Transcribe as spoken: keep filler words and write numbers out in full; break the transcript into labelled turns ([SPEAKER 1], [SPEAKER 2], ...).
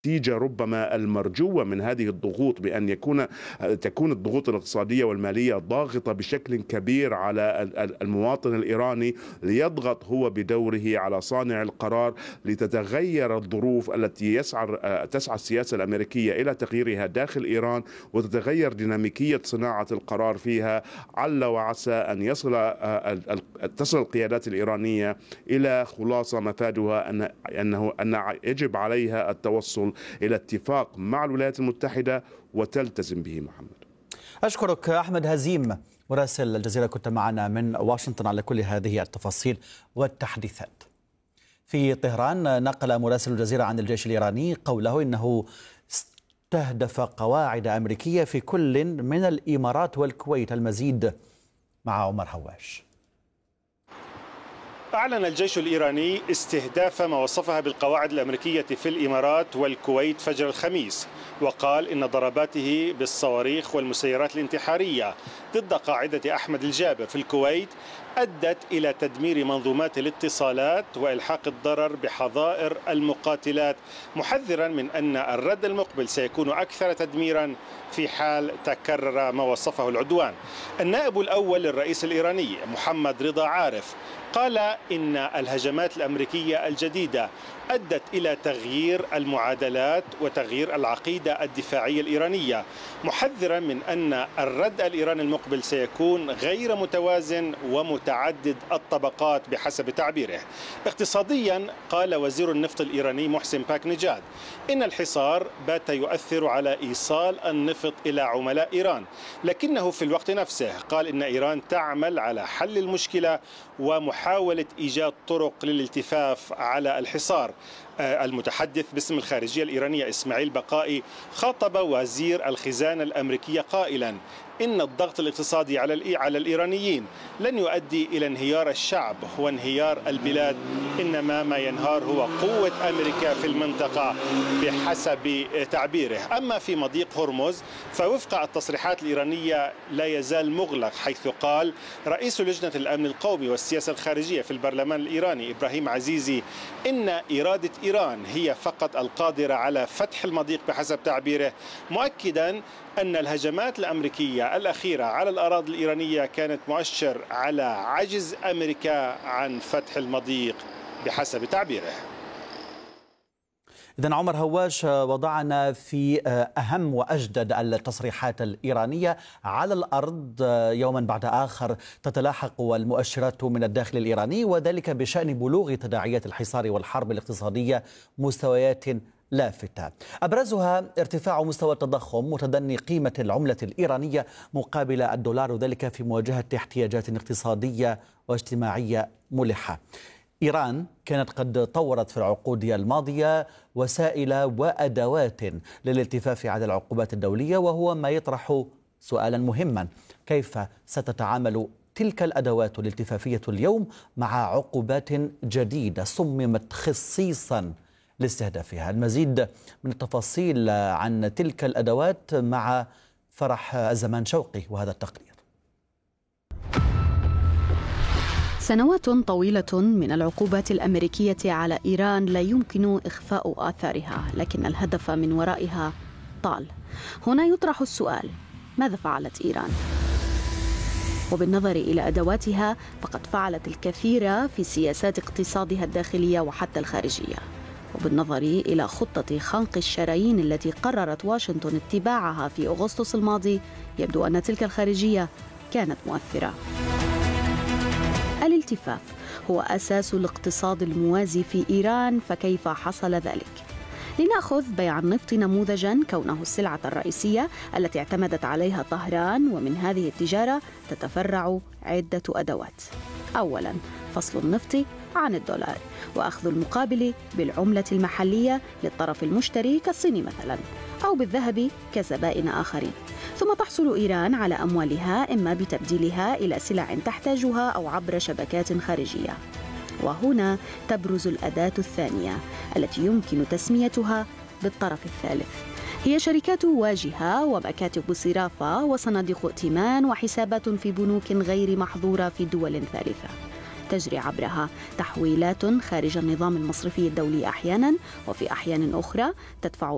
[SPEAKER 1] النتيجة ربما المرجوة من هذه الضغوط، بأن يكون تكون الضغوط الاقتصادية والمالية ضاغطة بشكل كبير على المواطن الإيراني، ليضغط هو بدوره على صانع القرار لتتغير الظروف التي يسعى تسعى السياسة الأمريكية إلى تغييرها داخل إيران، وتتغير ديناميكية صناعة القرار فيها، عل وعسى أن يصل تصل القيادات الإيرانية إلى خلاصة مفادها أن أنه أن يجب عليها التوصل إلى اتفاق مع الولايات المتحدة وتلتزم به. محمد،
[SPEAKER 2] أشكرك أحمد هزيم مراسل الجزيرة، كنت معنا من واشنطن على كل هذه التفاصيل والتحديثات. في طهران نقل مراسل الجزيرة عن الجيش الإيراني قوله إنه استهدف قواعد أمريكية في كل من الإمارات والكويت. المزيد مع عمر هواش.
[SPEAKER 3] أعلن الجيش الإيراني استهداف ما وصفها بالقواعد الأمريكية في الإمارات والكويت فجر الخميس، وقال إن ضرباته بالصواريخ والمسيرات الانتحارية ضد قاعدة أحمد الجابر في الكويت أدت إلى تدمير منظومات الاتصالات وإلحاق الضرر بحظائر المقاتلات، محذرا من أن الرد المقبل سيكون أكثر تدميرا في حال تكرر ما وصفه العدوان. النائب الأول للرئيس الإيراني محمد رضا عارف قال إن الهجمات الأمريكية الجديدة أدت إلى تغيير المعادلات وتغيير العقيدة الدفاعية الإيرانية، محذرا من أن الرد الإيراني المقبل سيكون غير متوازن ومتعدد الطبقات بحسب تعبيره. اقتصاديا قال وزير النفط الإيراني محسن باك نجاد إن الحصار بات يؤثر على إيصال النفط إلى عملاء إيران، لكنه في الوقت نفسه قال إن إيران تعمل على حل المشكلة ومحاولة إيجاد طرق للالتفاف على الحصار. المتحدث باسم الخارجية الإيرانية إسماعيل بقائي خاطب وزير الخزانة الأمريكية قائلا إن الضغط الاقتصادي على على الإيرانيين لن يؤدي إلى انهيار الشعب وانهيار البلاد، إنما ما ينهار هو قوة أمريكا في المنطقة بحسب تعبيره. أما في مضيق هرمز فوفق التصريحات الإيرانية لا يزال مغلق، حيث قال رئيس لجنة الأمن القومي والسياسة الخارجية في البرلمان الإيراني إبراهيم عزيزي إن إرادة إيران هي فقط القادرة على فتح المضيق بحسب تعبيره، مؤكدا أن الهجمات الأمريكية الأخيرة على الأراضي الإيرانية كانت مؤشر على عجز أمريكا عن فتح المضيق بحسب تعبيره.
[SPEAKER 2] إذن عمر هواش وضعنا في أهم وأجدد التصريحات الإيرانية على الأرض. يوما بعد آخر تتلاحق المؤشرات من الداخل الإيراني، وذلك بشأن بلوغ تداعيات الحصار والحرب الاقتصادية مستويات لافتة، أبرزها ارتفاع مستوى التضخم وتدني قيمة العملة الإيرانية مقابل الدولار، وذلك في مواجهة احتياجات اقتصادية واجتماعية ملحة. إيران كانت قد طورت في العقود الماضية وسائل وأدوات للالتفاف على العقوبات الدولية، وهو ما يطرح سؤالا مهما: كيف ستتعامل تلك الأدوات الالتفافية اليوم مع عقوبات جديدة صممت خصيصا لاستهدافها؟ المزيد من التفاصيل عن تلك الأدوات مع فرح الزمان شوقي وهذا التقرير.
[SPEAKER 4] سنوات طويلة من العقوبات الأمريكية على إيران لا يمكن إخفاء آثارها، لكن الهدف من ورائها طال. هنا يطرح السؤال: ماذا فعلت إيران؟ وبالنظر إلى أدواتها فقد فعلت الكثير في سياسات اقتصادها الداخلية وحتى الخارجية. وبالنظر إلى خطة خنق الشرايين التي قررت واشنطن اتباعها في أغسطس الماضي، يبدو أن تلك الخارجية كانت مؤثرة. الالتفاف هو أساس الاقتصاد الموازي في إيران، فكيف حصل ذلك؟ لنأخذ بيع النفط نموذجاً، كونه السلعة الرئيسية التي اعتمدت عليها طهران، ومن هذه التجارة تتفرع عدة أدوات. أولاً، فصل النفط عن الدولار وأخذ المقابل بالعملة المحلية للطرف المشتري كالصين مثلاً، أو بالذهب كزبائن آخرين. ثم تحصل إيران على أموالها إما بتبديلها إلى سلع تحتاجها أو عبر شبكات خارجية. وهنا تبرز الأداة الثانية التي يمكن تسميتها بالطرف الثالث، هي شركات واجهة ومكاتب صرافة وصناديق ائتمان وحسابات في بنوك غير محظورة في دول ثالثة، تجري عبرها تحويلات خارج النظام المصرفي الدولي أحيانا، وفي أحيان أخرى تدفع